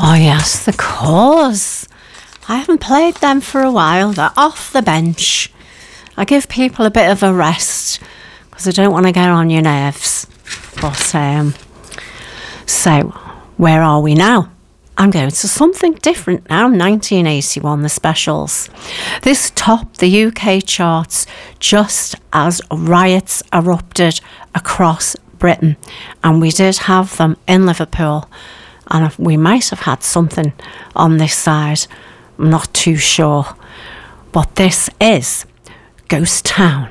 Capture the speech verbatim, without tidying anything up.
Oh yes, the Cause. I haven't played them for a while. They're off the bench. I give people a bit of a rest because I don't want to get on your nerves. But, um, so, where are we now? I'm going to something different now. nineteen eighty-one, the Specials. This topped the U K charts just as riots erupted across Britain. And we did have them in Liverpool. And we might have had something on this side. I'm not too sure. But this is Ghost Town.